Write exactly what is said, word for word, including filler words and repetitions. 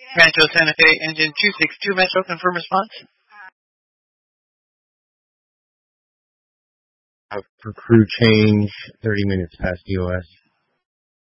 Rancho Santa Fe, engine two six two Metro, confirm response. Uh, for crew change, thirty minutes past D O S.